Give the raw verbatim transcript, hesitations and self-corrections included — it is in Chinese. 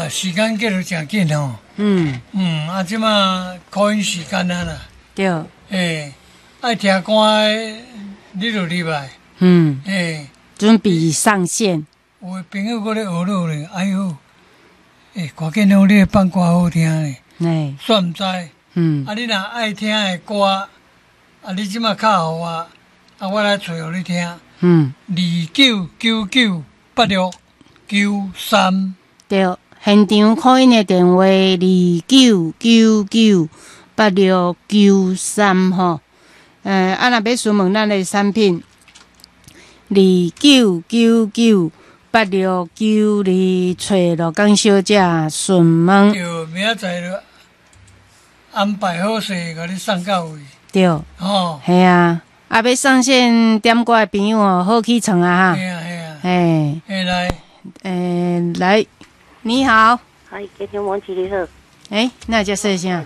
啊，时间过得真紧哦。 嗯嗯，啊，即马考验时间啊啦。 对， 诶，爱听歌的，你就入来。 嗯， 诶， 准备上线。 有的朋友搁咧学了咧，哎呦，诶，歌见到你放歌好听咧， 哎， 煞毋知。 嗯啊，你若爱听的歌，啊，你即马敲互我，啊，我来找互你听。 嗯， 二九九九八六九三。 对，现场考音的电话二九九九八六九三吼。呃，啊，若要询问咱的产品，二九九九八六九二，找罗江小姐询问。 就明仔载就安排好势，甲你送到位。 对， 哦， 系啊，啊要上线点歌的朋友哦，好起床啊哈。 嘿啊嘿啊， 嘿， 嘿来， 诶，来，你好， 嗨，给天王起你好。 诶，那叫说啥？